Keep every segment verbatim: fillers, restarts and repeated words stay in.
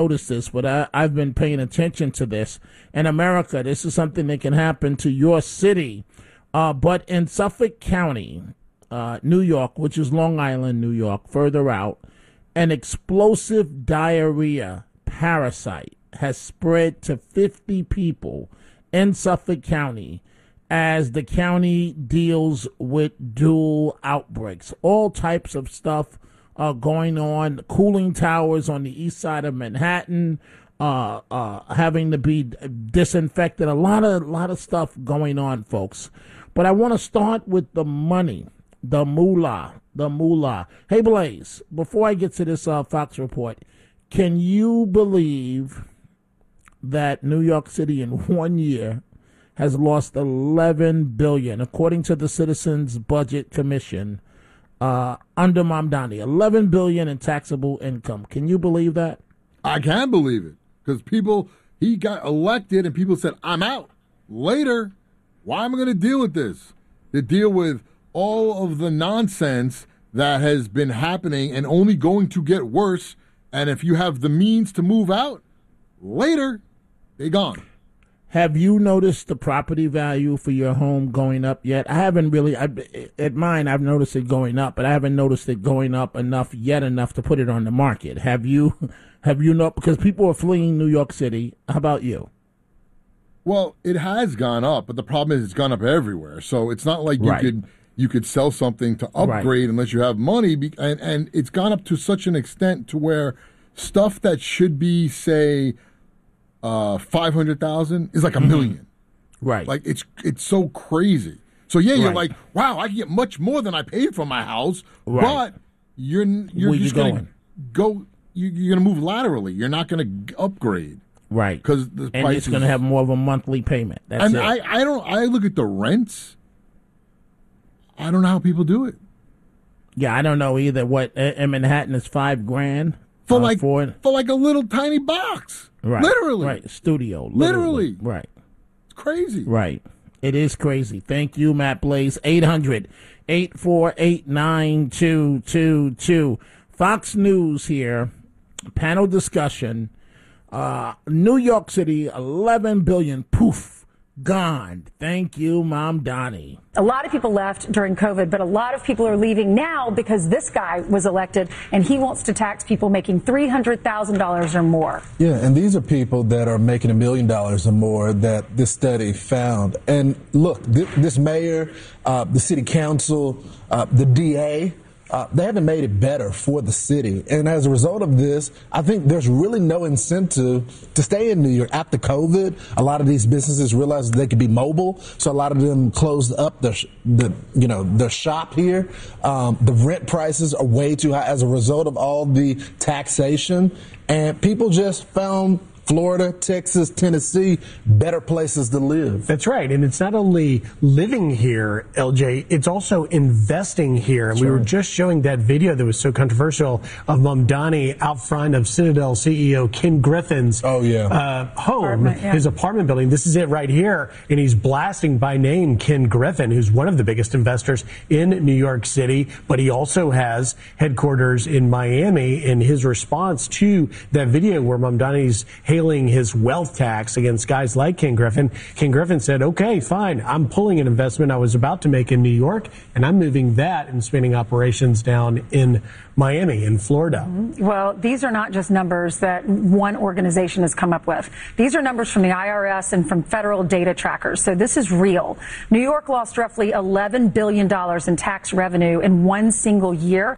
noticed this, but I, I've been paying attention to this. In America, this is something that can happen to your city. Uh, but in Suffolk County, uh, New York, which is Long Island, New York, further out, an explosive diarrhea parasite has spread to fifty people in Suffolk County as the county deals with dual outbreaks. All types of stuff uh, going on. Cooling towers on the east side of Manhattan uh, uh, having to be disinfected. A lot of, lot of stuff going on, folks. But I want to start with the money, the moolah, the moolah. Hey, Blaze, before I get to this uh, Fox report, can you believe that New York City in one year has lost eleven billion dollars, according to the Citizens Budget Commission, uh, under Mamdani, eleven billion dollars in taxable income. Can you believe that? I can believe it, because people, he got elected and people said, I'm out. Later, why am I going to deal with this? To deal with all of the nonsense that has been happening and only going to get worse. And if you have the means to move out, later, they're gone. Have you noticed the property value for your home going up yet? I haven't really. I, at mine, I've noticed it going up, but I haven't noticed it going up enough yet enough to put it on the market. Have you? Have you not? Because people are fleeing New York City. How about you? Well, it has gone up, but the problem is it's gone up everywhere. So it's not like you right. could you could sell something to upgrade right. unless you have money. And, and it's gone up to such an extent to where stuff that should be, say, uh, five hundred thousand dollars is like a mm-hmm. million. Right. Like it's it's so crazy. So, yeah, you're right. like, wow, I can get much more than I paid for my house. Right. But you're, you're Where just you going to go, you're going to move laterally. You're not going to upgrade. Right, because the and price it's going to have more of a monthly payment. That's and it. I, I don't. I look at the rents. I don't know how people do it. Yeah, I don't know either. What in Manhattan is five grand for uh, like for, for like a little tiny box. Right, literally, right, studio, literally, literally. Right. It's crazy. Right, it is crazy. Thank you, Matt Blaze. eight hundred, eight four eight, nine two two two. Fox News here. Panel discussion. Uh, New York City, eleven billion dollars, poof, gone. Thank you, Mamdani. A lot of people left during COVID, but a lot of people are leaving now because this guy was elected and he wants to tax people making three hundred thousand dollars or more. Yeah, and these are people that are making a million dollars or more that this study found. And look, this, this mayor, uh, the city council, uh, the D A, Uh, they haven't made it better for the city. And as a result of this, I think there's really no incentive to stay in New York. After COVID, a lot of these businesses realized they could be mobile. So a lot of them closed up their, the, you know, their shop here. Um, the rent prices are way too high as a result of all the taxation. And people just found Florida, Texas, Tennessee, better places to live. That's right. And it's not only living here, L J, it's also investing here. And That's we right. were just showing that video that was so controversial of Mamdani out front of Citadel C E O Ken Griffin's oh, yeah. uh, home, apartment, yeah. his apartment building. This is it right here. And he's blasting by name Ken Griffin, who's one of the biggest investors in New York City. But he also has headquarters in Miami. In his response to that video where Mamdani's hailing his wealth tax against guys like Ken Griffin, Ken Griffin said, okay, fine, I'm pulling an investment I was about to make in New York, and I'm moving that and spinning operations down in Miami, in Florida. Well, these are not just numbers that one organization has come up with. These are numbers from the I R S and from federal data trackers. So this is real. New York lost roughly eleven billion dollars in tax revenue in one single year.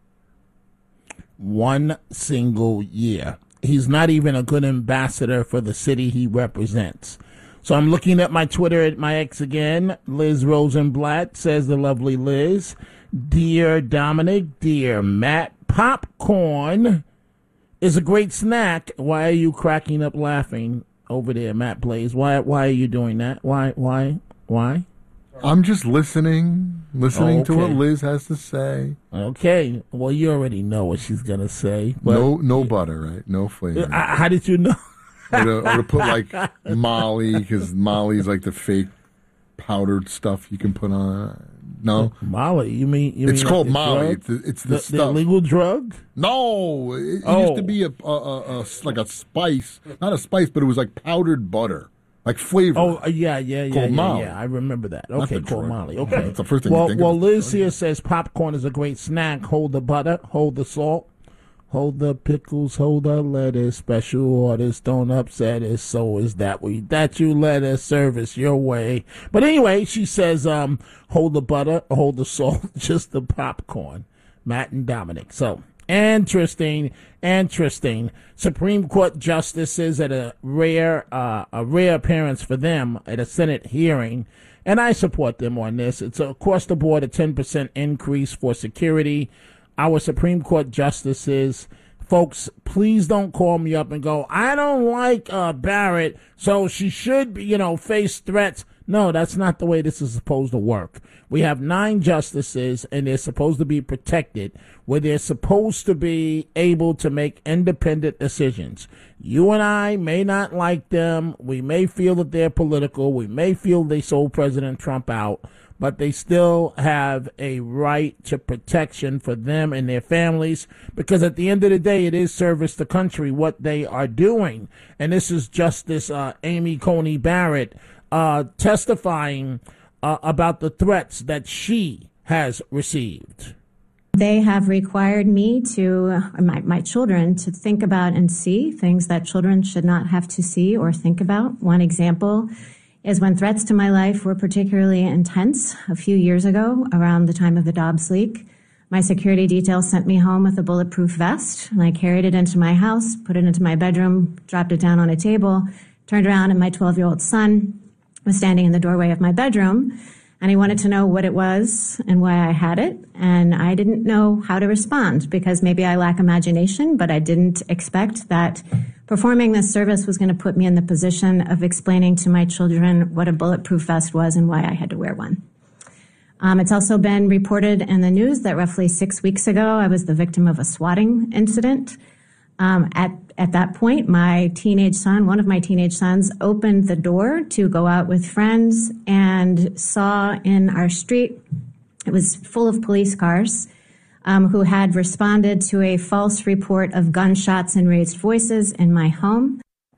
One single year. He's not even a good ambassador for the city he represents. So I'm looking at my Twitter at my ex again. Liz Rosenblatt, says the lovely Liz. Dear Dominic, dear Matt, popcorn is a great snack. Why are you cracking up laughing over there, Matt Blaze? Why why are you doing that? Why why why? I'm just listening, listening Oh, okay. to what Liz has to say. Okay. Well, you already know what she's going to say. But No no butter, right? No flavor. Uh, how did you know? Or to, or to put like Molly, because Molly's like the fake powdered stuff you can put on. No, Molly. You mean you it's mean called like the Molly. drug? It's the, it's the, the, stuff. the illegal drug. No, it, it Oh. used to be a, a, a, a like a spice, not a spice, but it was like powdered butter, like flavor. Oh uh, yeah, yeah, yeah, Called yeah, Molly. yeah. I remember that. Not Okay, the called drug. Molly. Okay, That's the first thing you Well, think of. well, Liz here says popcorn is a great snack. Hold the butter, hold the salt, hold the pickles, hold the lettuce. Special orders don't upset us. So is that we that you let us service your way. But anyway, she says, um, hold the butter, hold the salt, just the popcorn. Matt and Dominic. So. Interesting, interesting. Supreme Court justices at a rare, uh, a rare appearance for them at a Senate hearing, and I support them on this. It's across the board a ten percent increase for security. Our Supreme Court justices, folks, please don't call me up and go, I don't like uh, Barrett, so she should, you know, face threats. No, that's not the way this is supposed to work. We have nine justices, and they're supposed to be protected, where they're supposed to be able to make independent decisions. You and I may not like them. We may feel that they're political. We may feel they sold President Trump out, but they still have a right to protection for them and their families, because at the end of the day, it is service to country what they are doing. And this is Justice uh, Amy Coney Barrett uh, testifying uh, about the threats that she has received. They have required me to, or my, my children, to think about and see things that children should not have to see or think about. One example is when threats to my life were particularly intense a few years ago, around the time of the Dobbs leak. My security detail sent me home with a bulletproof vest, and I carried it into my house, put it into my bedroom, dropped it down on a table, turned around, and my twelve-year-old son was standing in the doorway of my bedroom, and he wanted to know what it was and why I had it, and I didn't know how to respond, because maybe I lack imagination, but I didn't expect that performing this service was going to put me in the position of explaining to my children what a bulletproof vest was and why I had to wear one. Um, it's also been reported in the news that roughly six weeks ago, I was the victim of a swatting incident. Um, at, at that point, my teenage son, one of my teenage sons, opened the door to go out with friends and saw in our street, it was full of police cars, um, who had responded to a false report of gunshots and raised voices in my home.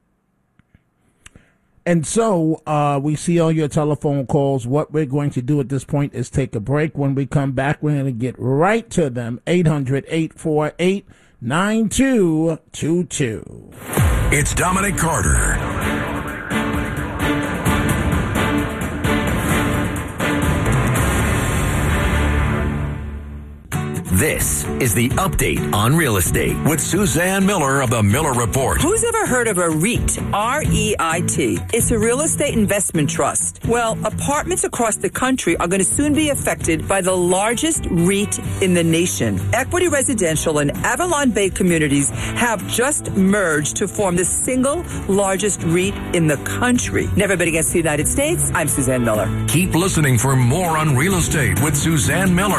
And so uh, we see all your telephone calls. What we're going to do at this point is take a break. When we come back, we're going to get right to them. eight hundred, eight four eight, nine two two two. It's Dominic Carter. This is the Update on Real Estate with Suzanne Miller of the Miller Report. Who's ever heard of a REIT? R E I T. It's a real estate investment trust. Well, apartments across the country are going to soon be affected by the largest REIT in the nation. Equity Residential and Avalon Bay Communities have just merged to form the single largest REIT in the country. Never bet against the United States. I'm Suzanne Miller. Keep listening for more on real estate with Suzanne Miller.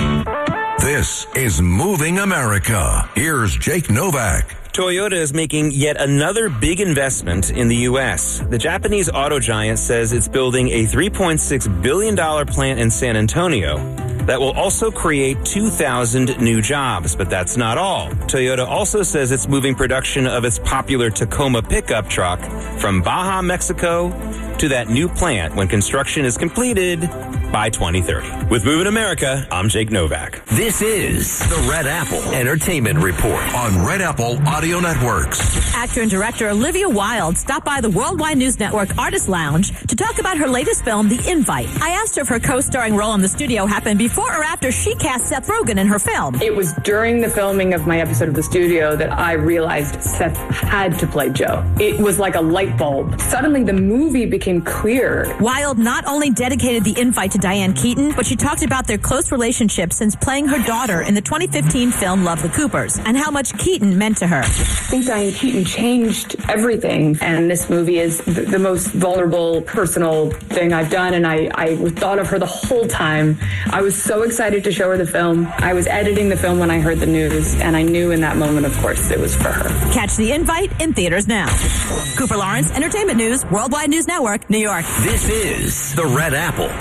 This is Moving America. Here's Jake Novak. Toyota is making yet another big investment in the U S. The Japanese auto giant says it's building a three point six billion dollars plant in San Antonio that will also create two thousand new jobs. But that's not all. Toyota also says it's moving production of its popular Tacoma pickup truck from Baja, Mexico to that new plant when construction is completed by twenty thirty. With Moving America, I'm Jake Novak. This is the Red Apple Entertainment Report on Red Apple Audio Networks. Actor and director Olivia Wilde stopped by the Worldwide News Network Artist Lounge to talk about her latest film, The Invite. I asked her if her co-starring role in the studio happened before or after she cast Seth Rogen in her film. It was during the filming of my episode of The Studio that I realized Seth had to play Joe. It was like a light bulb. Suddenly the movie became clear. Wilde not only dedicated The Invite to Diane Keaton, but she talked about their close relationship since playing her daughter in the twenty fifteen film Love the Coopers, and how much Keaton meant to her. I think Diane Keaton changed everything, and this movie is the, the most vulnerable, personal thing I've done, and I, I thought of her the whole time. I was so excited to show her the film. I was editing the film when I heard the news, and I knew in that moment, of course, it was for her. Catch The Invite in theaters now. Cooper Lawrence, Entertainment News, Worldwide News Network, New York. This is the Red Apple Entertainment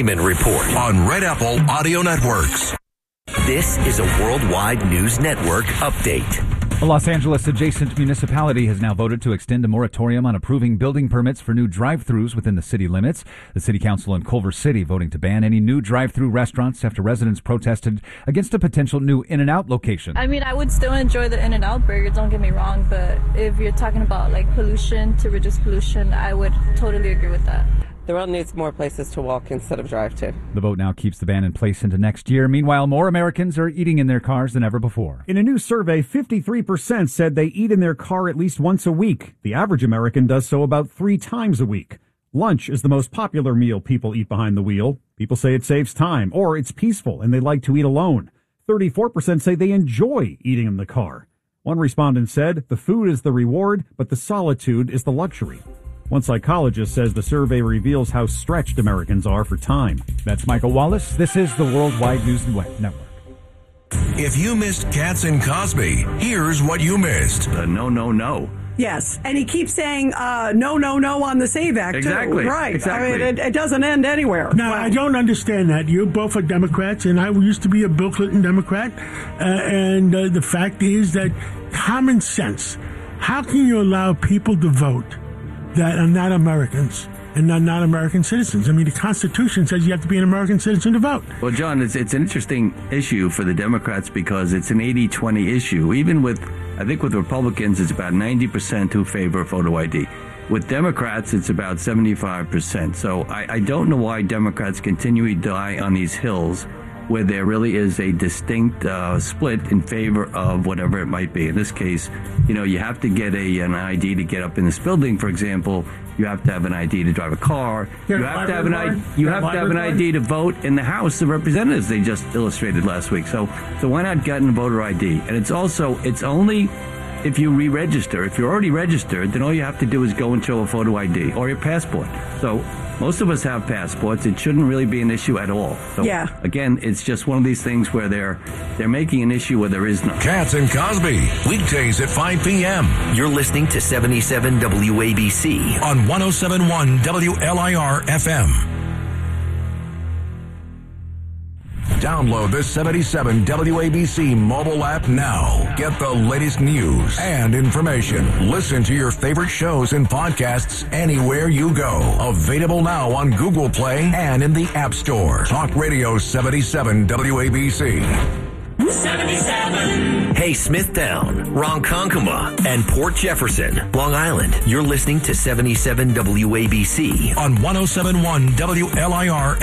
Entertainment Report on Red Apple Audio Networks. This is a Worldwide News Network update. A Los Angeles adjacent municipality has now voted to extend a moratorium on approving building permits for new drive-thrus within the city limits. The city council in Culver City voting to ban any new drive-thru restaurants after residents protested against a potential new In-N-Out location. I mean, I would still enjoy the In-N-Out burger, don't get me wrong, but if you're talking about like pollution, to reduce pollution, I would totally agree with that. The world needs more places to walk instead of drive to. The vote now keeps the ban in place into next year. Meanwhile, more Americans are eating in their cars than ever before. In a new survey, fifty-three percent said they eat in their car at least once a week. The average American does so about three times a week. Lunch is the most popular meal people eat behind the wheel. People say it saves time, or it's peaceful and they like to eat alone. thirty-four percent say they enjoy eating in the car. One respondent said, the food is the reward, but the solitude is the luxury. One psychologist says the survey reveals how stretched Americans are for time. That's Michael Wallace. This is the Worldwide News Network. If you missed Katz and Cosby, here's what you missed. Uh, no, no, no. Yes, and he keeps saying uh, no, no, no on the SAVE Act, exactly. too. Right. Exactly. I mean, it, it doesn't end anywhere. Now, well, I don't understand that. You both are Democrats, and I used to be a Bill Clinton Democrat. Uh, and uh, the fact is that common sense, how can you allow people to vote that are not Americans and are not American citizens? I mean, the Constitution says you have to be an American citizen to vote. Well, John, it's, it's an interesting issue for the Democrats because it's an eighty twenty issue. Even with, I think with Republicans, it's about ninety percent who favor photo I D. With Democrats, it's about seventy-five percent. So I, I don't know why Democrats continually die on these hills where there really is a distinct uh, split in favor of whatever it might be. In this case, you know, you have to get a an I D to get up in this building, for example. You have to have an I D to drive a car. You have to have an I D. You have to have an I D to vote in the House of Representatives. They just illustrated last week. So, so why not get a voter I D? And it's also it's only if you re-register. If you're already registered, then all you have to do is go and show a photo I D or your passport. So most of us have passports. It shouldn't really be an issue at all. So yeah. Again, it's just one of these things where they're they're making an issue where there is none. Katz and Cosby, weekdays at five p.m. You're listening to seventy-seven W A B C on one oh seven point one W L I R F M. Download the seventy-seven W A B C mobile app now. Get the latest news and information. Listen to your favorite shows and podcasts anywhere you go. Available now on Google Play and in the App Store. Talk Radio seventy-seven W A B C. seventy-seven. Hey, Smithtown, Ronkonkoma, and Port Jefferson, Long Island. You're listening to seventy-seven W A B C on one oh seven point one W L I R